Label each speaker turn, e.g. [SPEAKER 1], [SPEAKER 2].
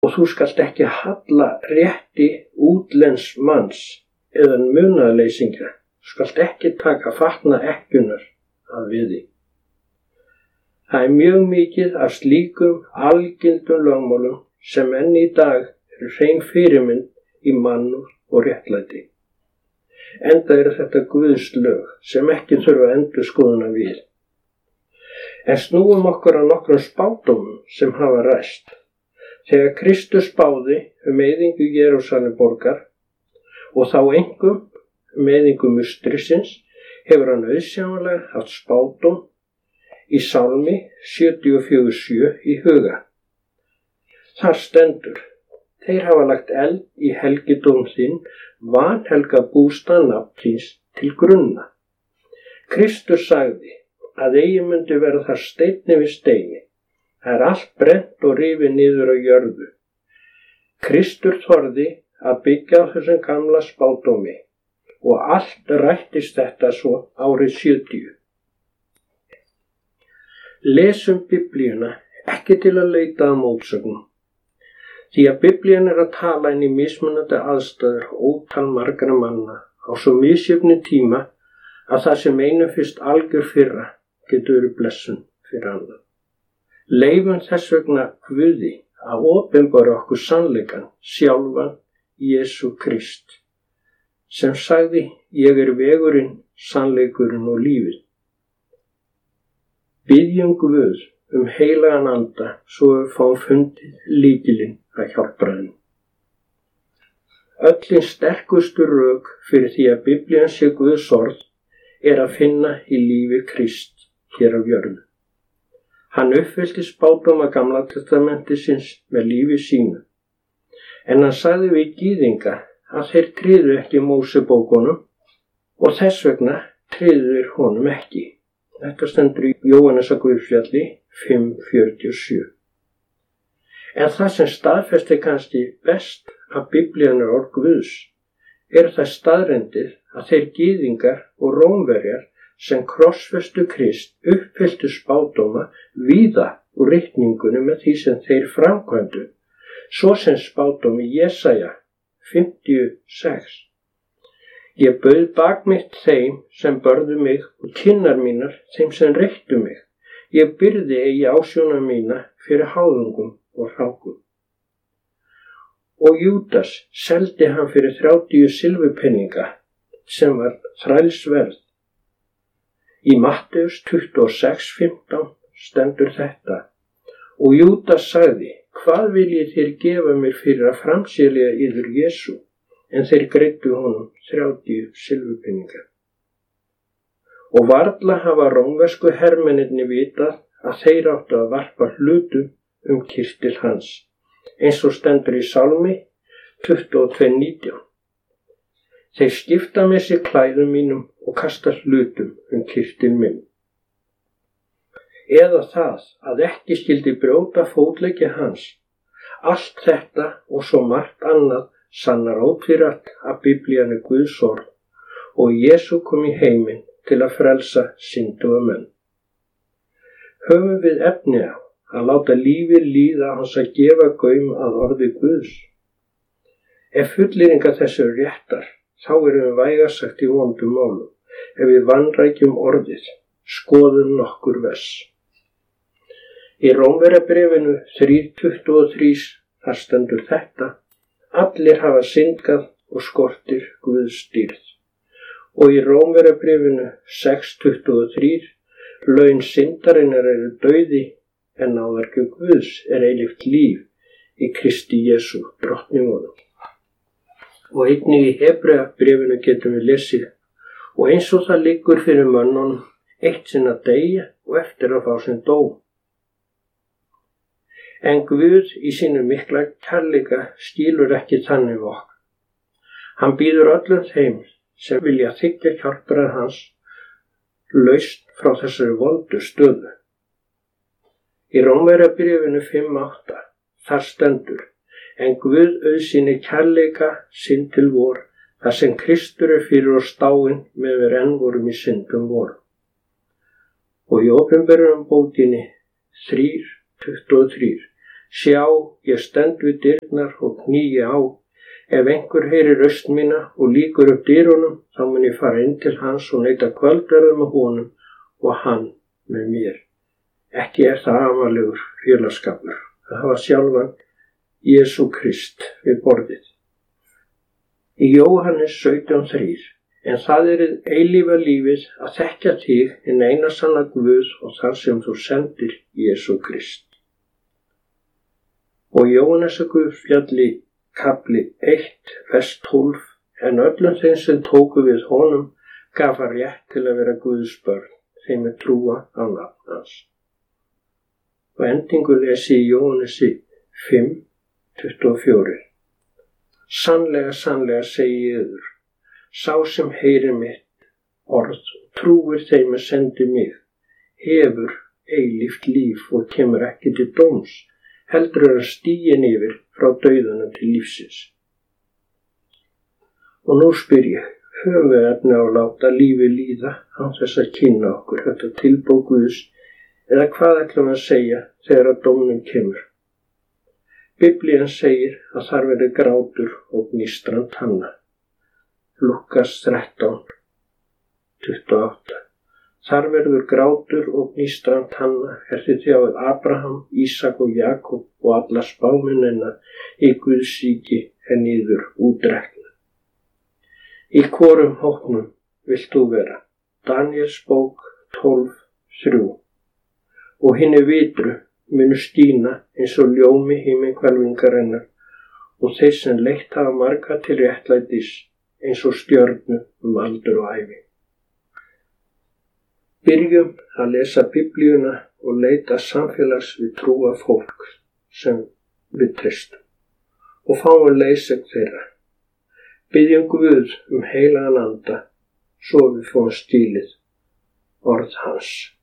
[SPEAKER 1] Og þú skalt ekki halla rétti útlens manns eða munaðarleysingja. Þú skalt ekki taka fatna ekkjunar að viði. Það mjög mikið af slíkum algildum lögmálum sem enn í dag eru hrein fyrirmynd í mannúð og réttlæti. Enda eru þetta Guðs lög sem ekki þurfa endurskoðuna við. En snúum okkur að nokkrum spádómum sem hafa ræst. Þegar Kristus spáði eyðingu Jerúsalemborgar og þá einkum eyðingu mustrisins hefur hann auðsjáanlega haft spádóm í Sálmi 74:7 í huga. Þar stendur: Þeir hafa lagt eld í helgidóm þinn, vanhelga bústað nafns þíns til grunna. Kristus sagði að eigi myndi vera þar steinn við steini. Það er allt brennt og rifið niður á jörðu. Kristur þorði að byggja á þessum gamla spádómi og allt rættist þetta svo árið 70. Lesum Biblíuna ekki til að leita að mótsögnum. Því að Biblían er að tala inn í mismunandi aðstæður ótal margra manna á svo misjöfni tíma að það sem einum finnst algjör fyrra getur verið blessun fyrir annan. Leifum þess vegna Guði að opinbera okkur sannleikann, sjálfan Jesú Krist, sem sagði: Ég er vegurinn, sannleikurinn og lífið. Biðjum Guð heilagan anda svo við fáum fundið lykilinn að hjálpræðinu. Öllin sterkustu rök fyrir því að Biblían sé Guðs orð er að finna í lífi Krist hér á jörðu. Hann uppfyllti spádóma Gamla testamentisins með lífi sínu. En hann sagði við gyðinga að þeir tryðu ekki Mósebókunum og þess vegna tryðu þeir honum ekki. Þetta stendur í Jóhannesarguðspjalli 5:47. En það sem staðfesti kannski best að Biblían er orð Guðs er það staðreyndið að þeir gyðingar og Rómverjar sem krossfestu Krist uppfylltu spádóma víða úr ritningunum með því sem þeir framkvæmdu, svo sem spádómi Jesaja 56. Ég bauð bak mitt þeim sem börðu mig og kinnar mínar þeim sem reyktu mig. Ég byrði eigi ásjóna mína fyrir háðungum og hrákum. Og Júdas seldi hann fyrir 30 silfurpenninga sem var þrælsverð. Í Matteus 26:15 stendur þetta: Og Júdas sagði: Hvað viljið þér gefa mér fyrir að framselja yður Jesú? En þeir greiddu honum 30 silfurpenninga. Og varla hafa rómversku hermennirnir vitað að þeir áttu að varpa hlutum kyrtil hans, eins og stendur í Sálmi 22:19. Þeir skipta með sér klæðum mínum og kasta hlutum kyrtil minn. Eða það að ekki skyldi brjóta fótleggi hans. Allt þetta og svo margt annað sannar ótvírætt að Biblían er Guðs orð og Jesú kom í heiminn til að frelsa synduga menn. Höfum við efni á að láta lífið líða hans að gefa gaum að orði Guðs? Ef fullyrðingar þessu eru réttar, þá erum við vægast sagt í vondum málum. Ef við vanrækjum orðið, skoðum nokkur vers. Í Rómverjabréfinu 3:23 þar stendur þetta: Allir hafa syndgað og skortir Guðs dýrð. Og í Rómverjabréfinu 6:23: Laun syndarinnar eru dauði, en náðargjöf Guðs er eilíft líf í Kristi Jesú drottni vorum. Og einnig í Hebreabréfinu getum við lesið: Og eins og það liggur fyrir mönnunum eitt sinn að deyja og eftir að fá sinn dóm. En Guð í sínu mikla kærleika skilur ekki þannig við okkur. Hann býður öllum þeim sem vilja þiggja hjálpræði hans lausn frá þessari vondu stöðu. Í Rómverjabréfinu 5:8 þar stendur: En Guð auðsýnir kærleika sinn til vor, þar sem Kristur er fyrir oss dáinn meðan við enn vorum í syndum vorum. Og í Opinberunarbókinni 3:23 Sjá, ég stend við dyrnar og knýi á. Ef einhver heyrir röst mína og lýkur upp dyrunum, þá mun ég fara inn til hans og neita kvöldverður með honum og hann með mér. Ekki það amalegur félagsskapur að hafa sjálfan Jesú Krist við borðið. Í Jóhannes 17:3: En það eilífa lífið að þekkja þig, hinn eina sanna Guð og þar sem þú sendir Jesú Krist. Og Jóhannesarguðspjalli kafli 1, vers 12: En öllum þeim sem tóku við honum gaf hann rétt til að vera Guðs börn, þeim trúa á nafn hans. Og endingu lesi í Jóhannesi 5:24: Sannlega, sannlega segi ég yður, sá sem heyrir mitt orð og trúir þeim að sendi mig, hefur eilíft líf og kemur ekki til dóms, heldur hann stiginn yfir frá dauðanum til lífsins. Og nú spyr ég, höfum við efni á að láta lífið líða án þess að kynna okkur þetta tilboð Guðs, eða hvað ætlum við að segja þegar að dómnum kemur? Biblían segir að þar verði grátur og gnístran tanna. Lúkas 13:28: Þar verður grátur og gnístran tanna þið þjáið Abraham, Ísak og Jakob og alla spámennina í Guðs ríki niður útrekna. Í hvorum hópnum vilt þú vera? Daniels bók 12:3: Og hinni vitru munu skína eins og ljómi himinhvelfingarinnar og þeir sem leitt hafa marga til réttlætis eins og stjörnu aldur og ævi. Byrjum að lesa Biblíuna og leita samfélags við trúa fólk sem við treystum og fáum leiðsögn þeirra. Biðjum Guð heilagan anda svo við fáum stílið orð hans.